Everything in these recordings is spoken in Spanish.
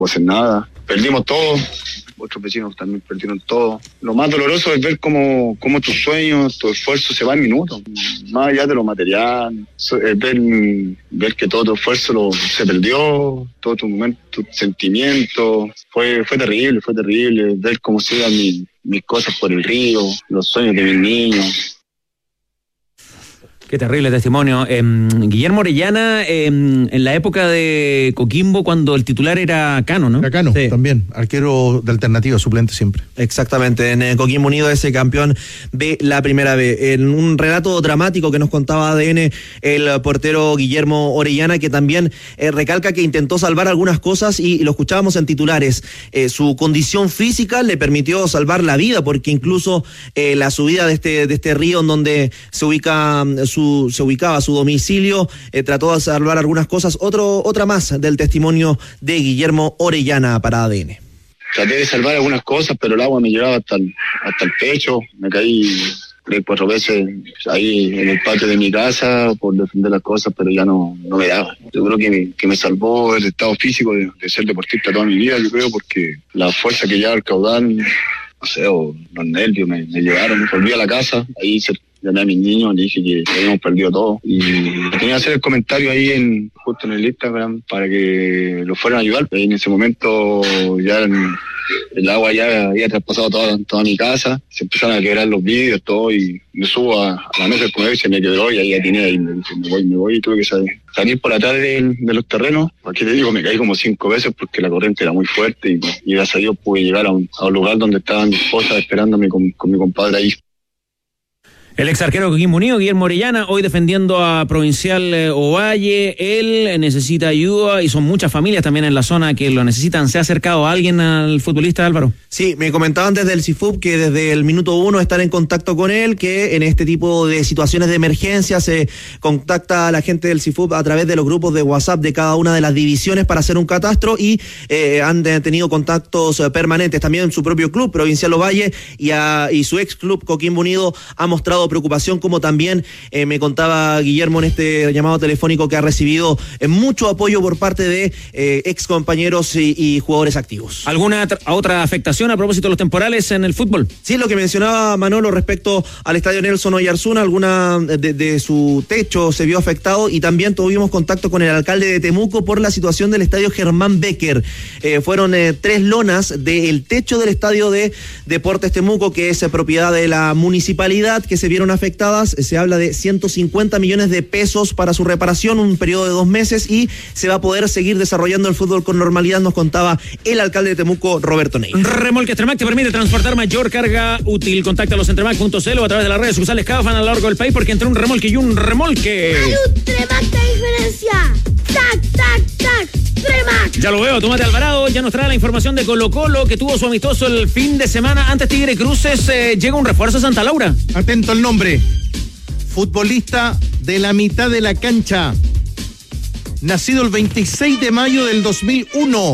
puedo hacer nada. Perdimos todo, otros vecinos también perdieron todo. Lo más doloroso es ver cómo tus sueños, tu esfuerzo se va en minutos. Más allá de lo material, ver que todo tu esfuerzo se perdió, todo tu momento, tu sentimiento. Fue terrible ver cómo se iban mis cosas por el río, los sueños de mis niños. Qué terrible testimonio. Guillermo Orellana, en la época de Coquimbo, cuando el titular era Cano, ¿no? Era Cano, sí. También, arquero de alternativa, suplente siempre. Exactamente, en Coquimbo Unido, ese campeón de la primera vez. En un relato dramático que nos contaba ADN el portero Guillermo Orellana, que también recalca que intentó salvar algunas cosas y lo escuchábamos en titulares. Su condición física le permitió salvar la vida, porque incluso la subida de este río en donde se ubicaba su domicilio, trató de salvar algunas cosas. Otra más del testimonio de Guillermo Orellana para ADN. Traté de salvar algunas cosas, pero el agua me llegaba hasta el pecho. Me caí 3-4 veces ahí en el patio de mi casa por defender las cosas, pero ya no me daba. Yo creo que me salvó el estado físico de ser deportista toda mi vida, yo creo, porque la fuerza que lleva el caudal, no sé, o los nervios me llevaron. Volví a la casa, ahí llamé a mis niños, le dije que habíamos perdido todo y tenía que hacer el comentario ahí justo en el Instagram para que lo fueran a ayudar. Y en ese momento ya el agua ya había traspasado toda mi casa, se empezaron a quebrar los vidrios, todo, y me subo a la mesa del comedor y se me quebró y ahí atiné y me voy y tuve que salir por atrás de los terrenos. Aquí te digo, me caí como 5 veces porque la corriente era muy fuerte y gracias a Dios pude llegar a un lugar donde estaban mis esposas esperándome con mi compadre ahí. El ex arquero de Coquimbo Unido, Guillermo Orellana, hoy defendiendo a Provincial Ovalle. Él necesita ayuda y son muchas familias también en la zona que lo necesitan. ¿Se ha acercado a alguien al futbolista, Álvaro? Sí, me comentaban desde el CIFUB que desde el minuto 1 están en contacto con él, que en este tipo de situaciones de emergencia se contacta a la gente del CIFUB a través de los grupos de WhatsApp de cada una de las divisiones para hacer un catastro y han tenido contactos permanentes. También su propio club, Provincial Ovalle, y su ex club, Coquimbo Unido, ha mostrado preocupación, como también me contaba Guillermo en este llamado telefónico, que ha recibido mucho apoyo por parte de ex compañeros y jugadores activos. ¿Alguna otra afectación a propósito de los temporales en el fútbol? Sí, lo que mencionaba Manolo respecto al estadio Nelson Oyarzuna, alguna de su techo se vio afectado, y también tuvimos contacto con el alcalde de Temuco por la situación del estadio Germán Becker. Fueron 3 lonas del techo del estadio de Deportes Temuco, que es propiedad de la municipalidad, que se vieron afectadas. Se habla de 150 millones de pesos para su reparación, un periodo de 2 meses, y se va a poder seguir desarrollando el fútbol con normalidad, nos contaba el alcalde de Temuco, Roberto Ney. Remolque Tremac te permite transportar mayor carga útil. Contáctalos en tremac.cl o a través de las redes sociales Cafan a lo largo del país, porque entre un remolque y un remolque hay un Tremac de diferencia. ¡Tac, tac, tac! ¡Tremac! Ya lo veo, Tomate Alvarado ya nos trae la información de Colo-Colo, que tuvo su amistoso el fin de semana. Antes Tigre Cruces, llega un refuerzo a Santa Laura. Atento al nombre. Futbolista de la mitad de la cancha. Nacido el 26 de mayo del 2001.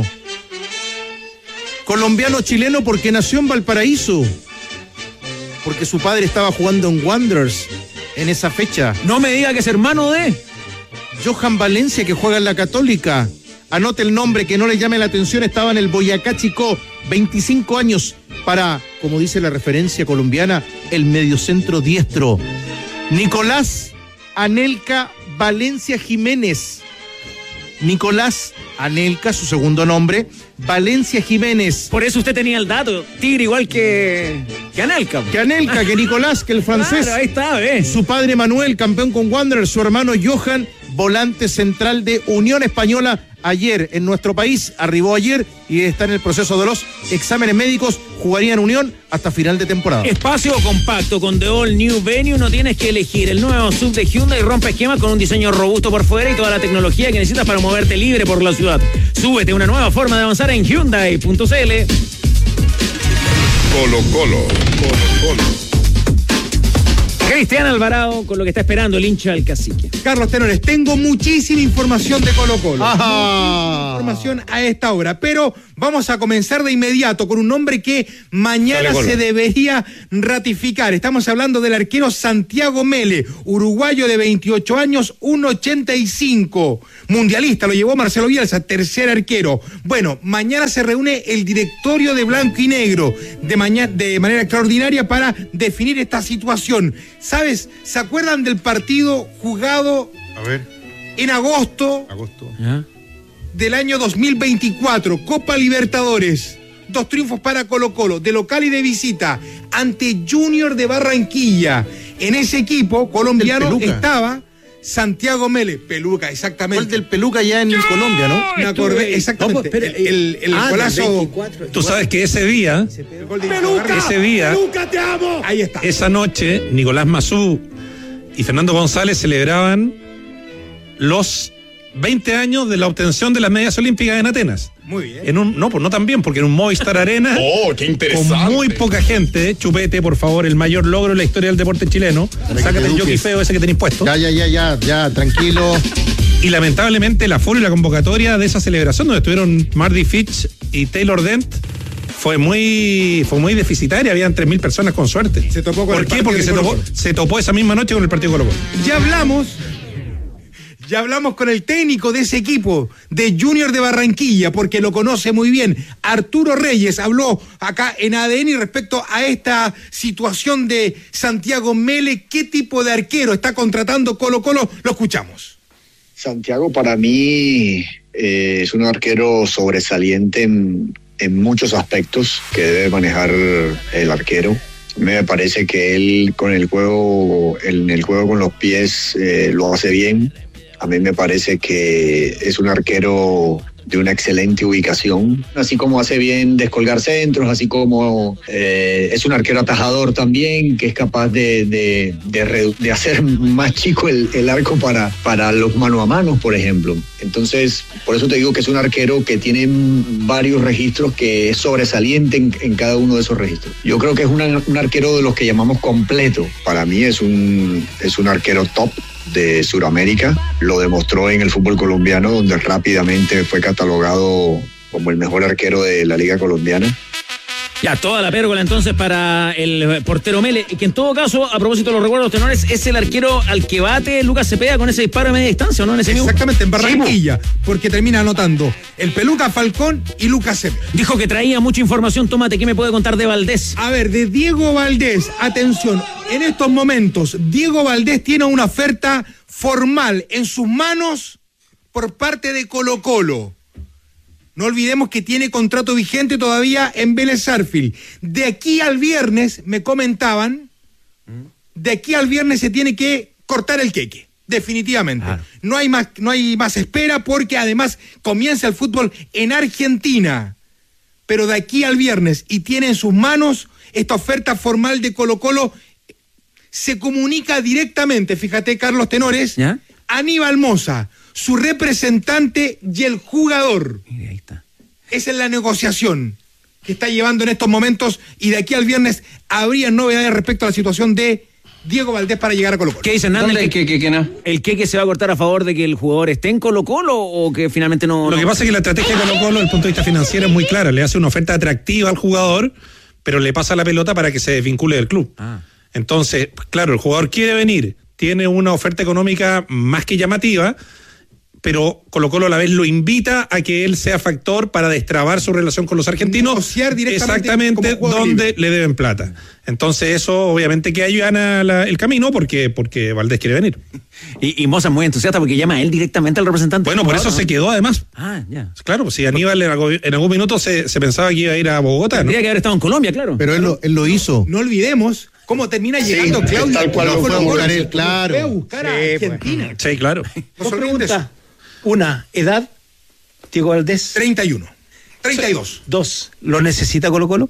Colombiano-chileno porque nació en Valparaíso. Porque su padre estaba jugando en Wanderers en esa fecha. No me diga que es hermano de Johan Valencia, que juega en la Católica. Anote el nombre, que no le llame la atención. Estaba en el Boyacá Chicó. 25 años para, como dice la referencia colombiana, el mediocentro diestro. Nicolás Anelka Valencia Jiménez. Nicolás Anelka, su segundo nombre, Valencia Jiménez. Por eso usted tenía el dato, Tigre igual que Anelka. Que Anelka, que Nicolás, que el francés. Claro, ahí está, Su padre Manuel, campeón con Wanderers, su hermano Johan, volante central de Unión Española. Ayer en nuestro país, arribó ayer y está en el proceso de los exámenes médicos. Jugaría en Unión hasta final de temporada. Espacio compacto con The All New Venue, no tienes que elegir. El nuevo SUV de Hyundai rompe esquemas con un diseño robusto por fuera y toda la tecnología que necesitas para moverte libre por la ciudad. Súbete una nueva forma de avanzar en Hyundai.cl. Colo-Colo. Cristian Alvarado con lo que está esperando el hincha del Cacique. Carlos Tenores, tengo muchísima información de Colo-Colo. Muchísima información a esta hora, pero vamos a comenzar de inmediato con un nombre que mañana se debería ratificar. Estamos hablando del arquero Santiago Mele, uruguayo de 28 años, 1.85. Mundialista, lo llevó Marcelo Bielsa, tercer arquero. Bueno, mañana se reúne el directorio de Blanco y Negro de manera extraordinaria para definir esta situación. ¿Sabes? ¿Se acuerdan del partido jugado en agosto del año 2024? Copa Libertadores. 2 triunfos para Colo-Colo, de local y de visita, ante Junior de Barranquilla. En ese equipo colombiano estaba Santiago Mele. Peluca, exactamente. ¿Cuál del Peluca ya en Colombia, no? Me acordé, exactamente. No, el golazo. Tú sabes que ese día, Peluca, te amo. Ahí está. Esa noche, Nicolás Mazú y Fernando González celebraban los 20 años de la obtención de las medallas olímpicas en Atenas. Muy bien. No tan bien, porque en un Movistar Arena. ¡Oh, qué interesante! Con muy poca gente. Chupete, por favor, el mayor logro en la historia del deporte chileno. Sácate el jockey feo ese que tenéis puesto. Ya, tranquilo. Y lamentablemente el aforo y la convocatoria de esa celebración, donde estuvieron Marty Fitch y Taylor Dent, fue muy deficitaria. Habían 3.000 personas con suerte. Se topó con ¿Por qué? Porque se topó esa misma noche con el partido Colo-Colo. Ya hablamos con el técnico de ese equipo, de Junior de Barranquilla, porque lo conoce muy bien. Arturo Reyes habló acá en ADN respecto a esta situación de Santiago Mele. ¿Qué tipo de arquero está contratando Colo-Colo? Lo escuchamos. Santiago para mí es un arquero sobresaliente en muchos aspectos que debe manejar el arquero. Me parece que él con el juego con los pies lo hace bien. A mí me parece que es un arquero de una excelente ubicación, así como hace bien descolgar centros, así como es un arquero atajador también, que es capaz de hacer más chico el arco para los mano a mano, por ejemplo. Entonces, por eso te digo que es un arquero que tiene varios registros, que es sobresaliente en cada uno de esos registros. Yo creo que es un arquero de los que llamamos completo. Para mí es un arquero top de Sudamérica. Lo demostró en el fútbol colombiano, donde rápidamente fue catalogado como el mejor arquero de la liga colombiana. Ya, toda la pérgola entonces para el portero Mele, que en todo caso, a propósito de los recuerdos Tenores, es el arquero al que bate Lucas Cepeda con ese disparo de media distancia, ¿no? Exactamente, en Barranquilla, porque termina anotando el Peluca Falcón y Lucas Cepeda. Dijo que traía mucha información. Tomate, ¿qué me puede contar de Valdés? A ver, de Diego Valdés, atención, en estos momentos, Diego Valdés tiene una oferta formal en sus manos por parte de Colo-Colo. No olvidemos que tiene contrato vigente todavía en Vélez Sarsfield. De aquí al viernes, me comentaban, de aquí al viernes se tiene que cortar el queque, definitivamente. No hay más espera, porque además comienza el fútbol en Argentina. Pero de aquí al viernes, y tiene en sus manos esta oferta formal de Colo-Colo, se comunica directamente, fíjate, Carlos Tenores, ¿ya? Aníbal Mosa, su representante y el jugador. Mira, ahí está. Esa es la negociación que está llevando en estos momentos, y de aquí al viernes habría novedades respecto a la situación de Diego Valdés para llegar a Colo-Colo. ¿Qué dice Hernández? ¿El queque se va a cortar a favor de que el jugador esté en Colo-Colo o que finalmente no? Lo que pasa es que la estrategia de Colo-Colo desde el punto de vista financiero es muy clara. Le hace una oferta atractiva al jugador, pero le pasa la pelota para que se desvincule del club. Entonces, claro, el jugador quiere venir, tiene una oferta económica más que llamativa, pero Colo-Colo a la vez lo invita a que él sea factor para destrabar su relación con los argentinos, negociar directamente, exactamente donde le deben plata. Entonces eso obviamente que allana el camino, porque Valdés quiere venir. Y Moza es muy entusiasta porque llama a él directamente al representante. Bueno, por eso se quedó además. Ya. Claro, pues si Aníbal en algún minuto se pensaba que iba a ir a Bogotá, ¿no? Tendría que haber estado en Colombia, claro. Pero él lo hizo. No olvidemos cómo termina llegando Claudio. Tal cual lo fue a buscar él, claro. Fue a buscar a Argentina. Sí, claro. Dos preguntas. Una, edad, Diego Valdés. 31. 32. Dos, ¿lo necesita Colo-Colo?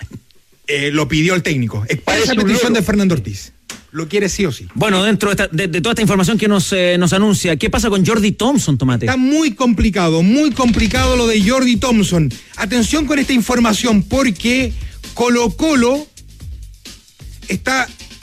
Lo pidió el técnico. Esa petición de Fernando Ortiz. Lo quiere sí o sí. Bueno, dentro de toda esta información que nos anuncia, ¿qué pasa con Jordi Thompson, Tomate? Está muy complicado lo de Jordi Thompson. Atención con esta información, porque Colo-Colo está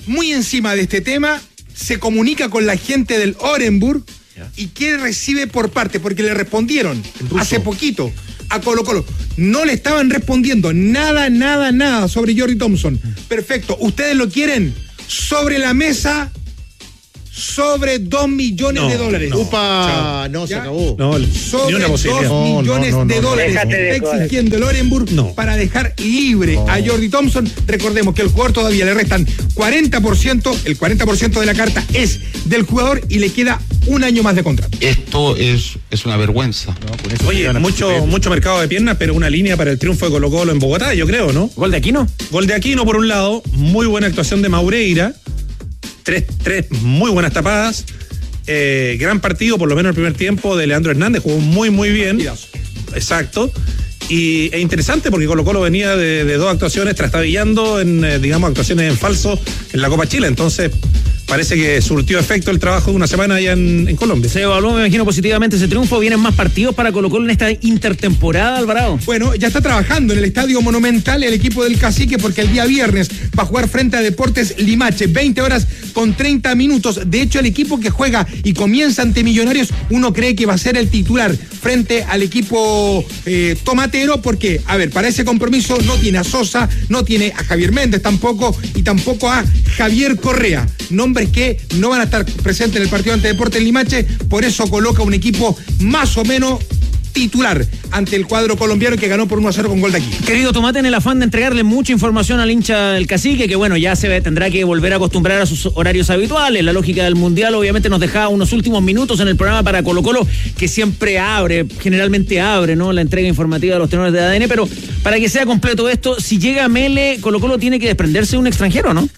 muy encima de este tema, se comunica con la gente del Orenburg y que recibe por parte, porque le respondieron hace poquito a Colo-Colo. No le estaban respondiendo nada sobre Jordi Thompson. Perfecto, ustedes lo quieren sobre la mesa, sobre $2 millones. Upa, no, se acabó. No, sobre ni una posibilidad. $2 millones. Déjate de Está joder. exigiendo el Orenburg para dejar libre a Jordi Thompson. Recordemos que el jugador todavía le restan 40%, el 40% de la carta es del jugador y le queda un año más de contrato. Esto es una vergüenza. Oye, mucho mercado de piernas, pero una línea para el triunfo de Colo-Colo en Bogotá, yo creo, ¿no? ¿Gol de Aquino? Gol de Aquino por un lado, muy buena actuación de Maureira, tres muy buenas tapadas, gran partido, por lo menos el primer tiempo, de Leandro Hernández, jugó muy bien. Exacto. E interesante porque Colo-Colo venía de dos actuaciones trastabillando en, actuaciones en falso en la Copa Chile, entonces parece que surtió efecto el trabajo de una semana allá en Colombia. Se evaluó, me imagino, positivamente ese triunfo. ¿Vienen más partidos para Colo-Colo en esta intertemporada, Alvarado? Bueno, ya está trabajando en el Estadio Monumental el equipo del Cacique, porque el día viernes va a jugar frente a Deportes Limache, 20 horas con 30 minutos. De hecho, el equipo que juega y comienza ante Millonarios, uno cree que va a ser el titular frente al equipo tomatero, porque, a ver, para ese compromiso no tiene a Sosa, no tiene a Javier Méndez tampoco, y tampoco a Javier Correa, nombres que no van a estar presentes en el partido ante Deportes Limache. Por eso coloca un equipo más o menos titular ante el cuadro colombiano, que ganó por 1-0 con gol de aquí. Querido Tomate, en el afán de entregarle mucha información al hincha del Cacique, que bueno, ya tendrá que volver a acostumbrar a sus horarios habituales. La lógica del Mundial obviamente nos dejaba unos últimos minutos en el programa para Colo-Colo, que siempre generalmente abre, ¿no?, la entrega informativa de los tenores de ADN, pero para que sea completo esto, si llega Mele, Colo-Colo tiene que desprenderse de un extranjero, ¿no?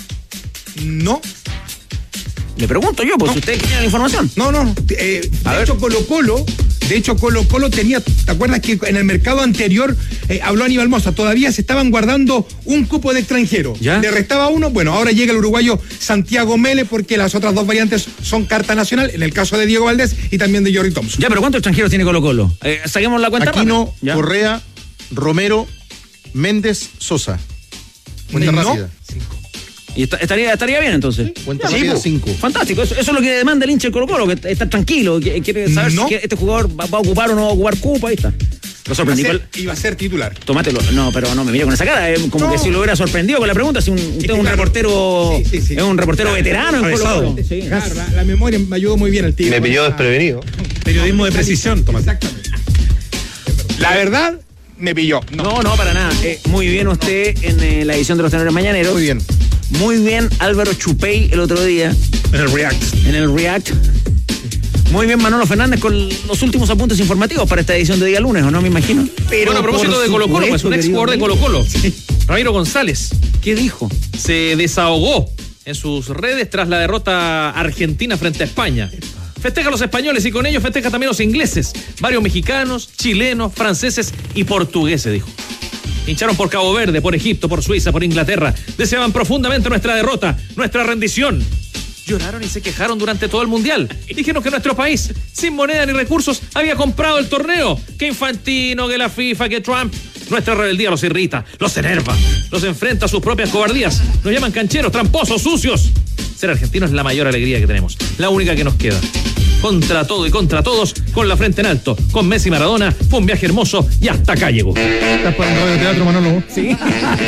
No. Le pregunto yo, pues, si ustedes tienen la información. No. De hecho, Colo-Colo tenía, ¿te acuerdas que en el mercado anterior habló Aníbal Mosa? Todavía se estaban guardando un cupo de extranjero. ¿Ya? Le restaba uno. Bueno, ahora llega el uruguayo Santiago Mele, porque las otras dos variantes son carta nacional, en el caso de Diego Valdés y también de Jordi Thompson. Ya, pero ¿cuántos extranjeros tiene Colo-Colo? Saquemos la cuenta. Aquino, ¿Ya? Correa, Romero, Méndez, Sosa. Cuenta rápida. Y estaría bien entonces. Cuenta rápida, 5. Fantástico, eso es lo que demanda el hincha del Colo-Colo, que está tranquilo, que quiere saber si este jugador va a ocupar o no va a ocupar cupo, ahí está. Lo sorprendí. Iba a ser titular. Tómatelo. No, pero no me mire con esa cara, como que si lo hubiera sorprendido con la pregunta, si usted es un reportero, es un reportero veterano en Colo-Colo. Sí. Claro, la memoria me ayudó muy bien el tío. Me pilló desprevenido. Periodismo de precisión, Tomás. Exactamente. La verdad, me pilló. No, para nada. Muy bien usted en la edición de los Tenores Mañaneros. Muy bien. Muy bien Álvaro Chupey el otro día. En el React. Muy bien Manolo Fernández con los últimos apuntes informativos para esta edición de día lunes, ¿o no? Me imagino. Pero bueno, a propósito de Colo-Colo, pues un ex jugador de Colo-Colo, Ramiro González, ¿qué dijo? se desahogó en sus redes tras la derrota argentina frente a España. Festeja a los españoles y con ellos festeja también a los ingleses, varios mexicanos, chilenos, franceses y portugueses, dijo. Hincharon por Cabo Verde, por Egipto, por Suiza, por Inglaterra. Deseaban profundamente nuestra derrota, nuestra rendición. Lloraron y se quejaron durante todo el Mundial. Dijeron que nuestro país, sin moneda ni recursos, había comprado el torneo. Que Infantino, que la FIFA, que Trump. Nuestra rebeldía los irrita, los enerva, los enfrenta a sus propias cobardías. Nos llaman cancheros, tramposos, sucios. Ser argentino es la mayor alegría que tenemos, la única que nos queda. Contra todo y contra todos, con la frente en alto, con Messi y Maradona, fue un viaje hermoso y hasta acá llegó. ¿Estás para un radio teatro, Manolo? Sí.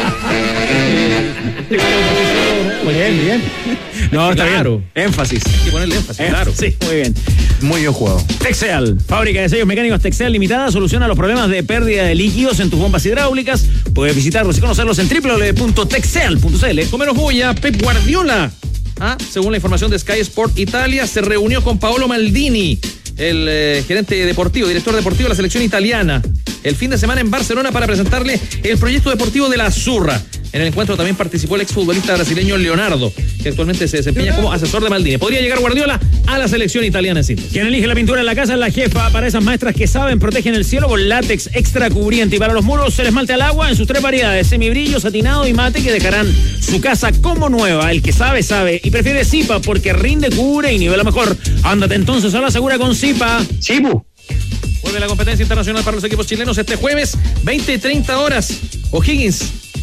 Bien. No, está Claro. bien. Énfasis. Hay que ponerle énfasis, claro. Sí, muy bien. Muy bien jugado. Texeal, fábrica de sellos mecánicos Texeal Limitada, soluciona los problemas de pérdida de líquidos en tus bombas hidráulicas. Puedes visitarlos y conocerlos en www.texeal.cl. Con menos bulla, Pep Guardiola, según la información de Sky Sport Italia, se reunió con Paolo Maldini, el gerente deportivo, director deportivo de la selección italiana, el fin de semana en Barcelona para presentarle el proyecto deportivo de la Azzurra. En el encuentro también participó el exfutbolista brasileño Leonardo, que actualmente se desempeña como asesor de Maldini. Podría llegar Guardiola a la selección italiana en síntesis. Quien elige la pintura en la casa es la jefa. Para esas maestras que saben, protegen el cielo con látex extra cubriente. Y para los muros, el esmalte al agua en sus 3 variedades: semibrillo, satinado y mate, que dejarán su casa como nueva. El que sabe, sabe. Y prefiere Zipa porque rinde, cubre y nivela mejor. Ándate entonces a la segura con Zipa. Chibu. Vuelve la competencia internacional para los equipos chilenos este jueves, 20 y 30 horas. O'Higgins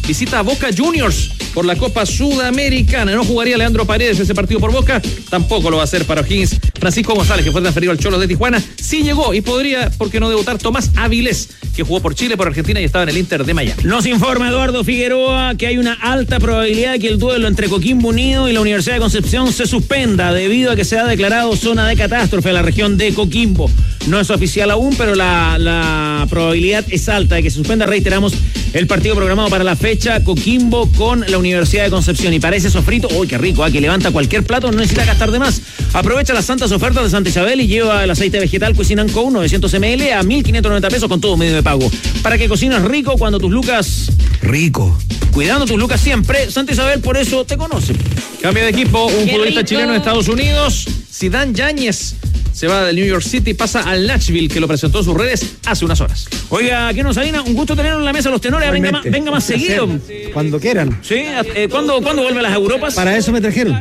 visita a Boca Juniors por la Copa Sudamericana. No jugaría Leandro Paredes ese partido por Boca, tampoco lo va a hacer para O'Higgins. Francisco González, que fue transferido al Cholos de Tijuana, sí llegó y podría, ¿por qué no debutar? Tomás Avilés, que jugó por Chile, por Argentina y estaba en el Inter de Miami. Nos informa Eduardo Figueroa que hay una alta probabilidad de que el duelo entre Coquimbo Unido y la Universidad de Concepción se suspenda debido a que se ha declarado zona de catástrofe en la región de Coquimbo. No es oficial aún, pero la probabilidad es alta de que se suspenda. Reiteramos, el partido programado para la fecha, Coquimbo con la Universidad de Concepción. Y para ese sofrito, ¡uy, qué rico! Que levanta cualquier plato, no necesita gastar de más. Aprovecha las santas ofertas de Santa Isabel y lleva el aceite vegetal Cuisinart Co 900 ml a 1.590 pesos con todo medio de pago. Para que cocines rico cuando tus lucas... Rico. Cuidando tus lucas siempre, Santa Isabel por eso te conoce. Cambio de equipo, un Qué futbolista rico. chileno en Estados Unidos, Zidane Yáñez, se va del New York City y pasa al Nashville, que lo presentó en sus redes hace unas horas. Oiga, ¿qué nos Salina? Un gusto tenerlo en la mesa los tenores. Venga más seguido. Cuando quieran. ¿Sí? ¿Cuándo vuelve a las Europas? Para eso me trajeron.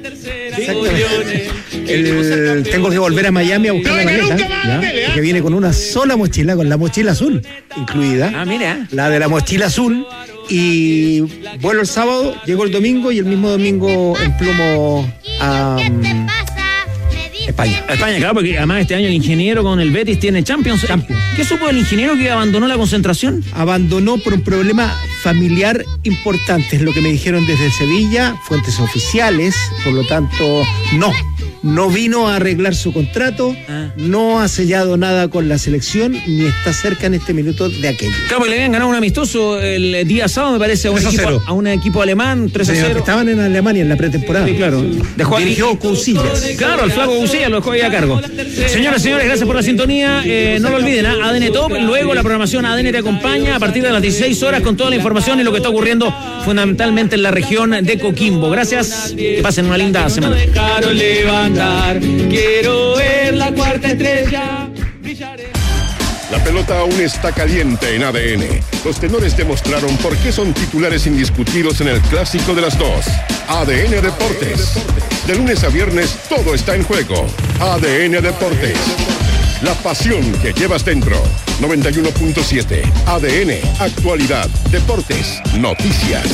Tengo que volver a Miami a buscar la maleta, ¿ya? Que viene con una sola mochila, con la mochila azul incluida. Ah, mira. La de la mochila azul. Y vuelo el sábado, llego el domingo y el mismo domingo emplumo a España. España, claro, porque además este año el ingeniero con el Betis tiene Champions. ¿Qué supo el ingeniero que abandonó la concentración? Abandonó por un problema familiar importante, es lo que me dijeron desde Sevilla, fuentes oficiales, por lo tanto, no vino a arreglar su contrato, no ha sellado nada con la selección, ni está cerca en este minuto de aquello. Claro, porque le habían ganado un amistoso el día sábado, me parece, a un equipo alemán, 3-0. Estaban en Alemania en la pretemporada. Sí, claro. Dirigió Cousillas. Claro, el flaco Cousillas lo dejó ahí a cargo. Señoras y señores, gracias por la sintonía. No lo olviden, ADN Top, luego la programación ADN te acompaña a partir de las 16 horas con toda la información y lo que está ocurriendo fundamentalmente en la región de Coquimbo. Gracias, que pasen una linda semana. Quiero ver la cuarta estrella. La pelota aún está caliente en ADN. Los tenores demostraron por qué son titulares indiscutidos en el clásico de las dos. ADN Deportes. De lunes a viernes todo está en juego. ADN Deportes. La pasión que llevas dentro. 91.7. ADN. Actualidad. Deportes. Noticias.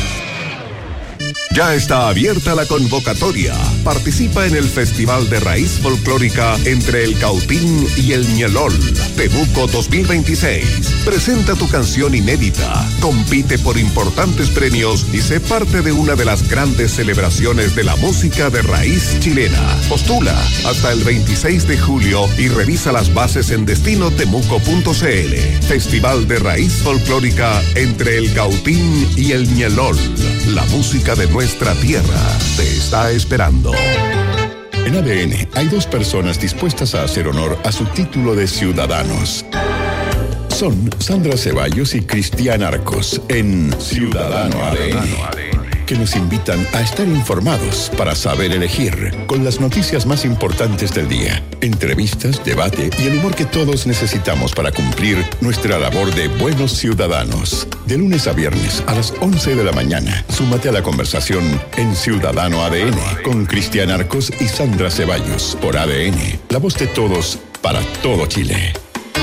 Ya está abierta la convocatoria. Participa en el Festival de Raíz Folclórica entre el Cautín y el Ñelol, Temuco 2026. Presenta tu canción inédita, compite por importantes premios y sé parte de una de las grandes celebraciones de la música de raíz chilena. Postula hasta el 26 de julio y revisa las bases en destinotemuco.cl. Festival de Raíz Folclórica entre el Cautín y el Ñelol. La música de nuestra tierra te está esperando. En ADN hay dos personas dispuestas a hacer honor a su título de ciudadanos. Son Sandra Ceballos y Cristian Arcos en Ciudadano ADN, que nos invitan a estar informados para saber elegir, con las noticias más importantes del día, entrevistas, debate y el humor que todos necesitamos para cumplir nuestra labor de buenos ciudadanos. De lunes a viernes a las 11 de la mañana, súmate a la conversación en Ciudadano ADN con Cristian Arcos y Sandra Ceballos por ADN, la voz de todos para todo Chile.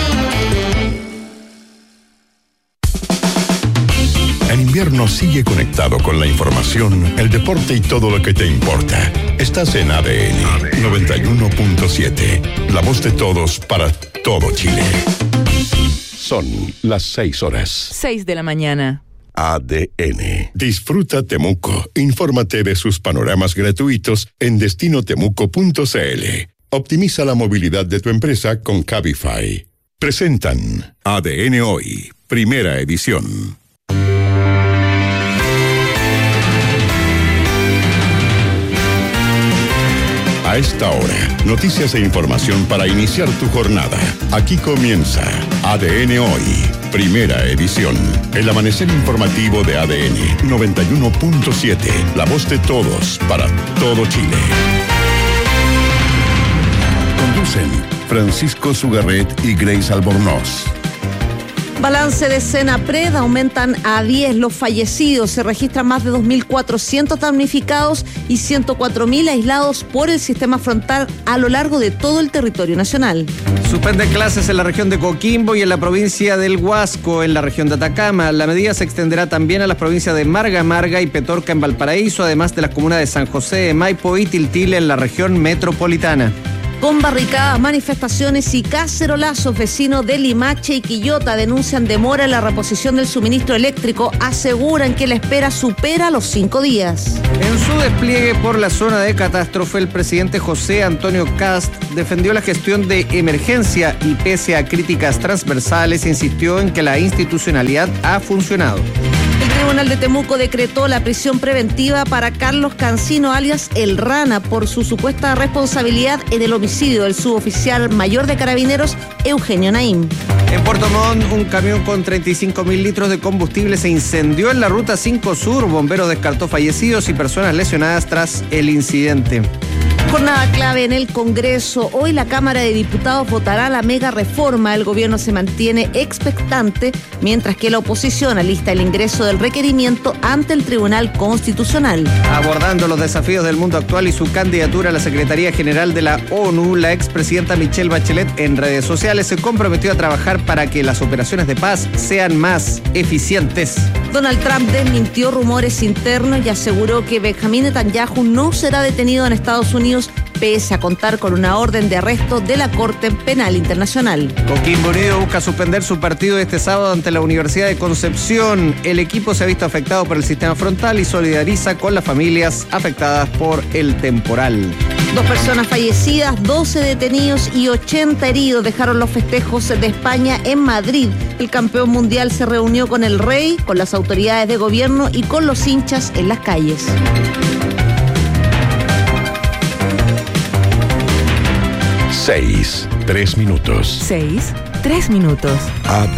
En invierno sigue conectado con la información, el deporte y todo lo que te importa. Estás en ADN 91.7, la voz de todos para todo Chile. Son las 6 horas. 6 de la mañana. ADN. Disfruta Temuco. Infórmate de sus panoramas gratuitos en destinotemuco.cl. Optimiza la movilidad de tu empresa con Cabify. Presentan ADN Hoy, primera edición. A esta hora, noticias e información para iniciar tu jornada. Aquí comienza ADN Hoy, primera edición. El amanecer informativo de ADN 91.7, la voz de todos para todo Chile. Conducen Francisco Sugarret y Grace Albornoz. Balance de Senapred, aumentan a 10 los fallecidos, se registran más de 2.400 damnificados y 104.000 aislados por el sistema frontal a lo largo de todo el territorio nacional. Suspenden clases en la región de Coquimbo y en la provincia del Huasco, en la región de Atacama. La medida se extenderá también a las provincias de Marga y Petorca en Valparaíso, además de las comunas de San José de Maipo y Tiltil en la región metropolitana. Con barricadas, manifestaciones y cacerolazos, vecinos de Limache y Quillota denuncian demora en la reposición del suministro eléctrico. Aseguran que la espera supera los 5 días. En su despliegue por la zona de catástrofe, el presidente José Antonio Kast defendió la gestión de emergencia y, pese a críticas transversales, insistió en que la institucionalidad ha funcionado. El Tribunal de Temuco decretó la prisión preventiva para Carlos Cancino, alias El Rana, por su supuesta responsabilidad en el homicidio del suboficial mayor de Carabineros, Eugenio Naim. En Puerto Montt, un camión con 35.000 litros de combustible se incendió en la Ruta 5 Sur. Bomberos descartó fallecidos y personas lesionadas tras el incidente. Jornada clave en el Congreso. Hoy la Cámara de Diputados votará la mega reforma. El gobierno se mantiene expectante, mientras que la oposición alista el ingreso del requerimiento ante el Tribunal Constitucional. Abordando los desafíos del mundo actual y su candidatura a la Secretaría General de la ONU, la expresidenta Michelle Bachelet en redes sociales se comprometió a trabajar para que las operaciones de paz sean más eficientes. Donald Trump desmintió rumores internos y aseguró que Benjamín Netanyahu no será detenido en Estados Unidos pese a contar con una orden de arresto de la Corte Penal Internacional. Coquimbo Unido busca suspender su partido este sábado ante la Universidad de Concepción. El equipo se ha visto afectado por el sistema frontal y solidariza con las familias afectadas por el temporal. 2 personas fallecidas, 12 detenidos y 80 heridos dejaron los festejos de España en Madrid. El campeón mundial se reunió con el rey, con las autoridades de gobierno y con los hinchas en las calles. 6, 3 minutos. 6, 3 minutos. ADN.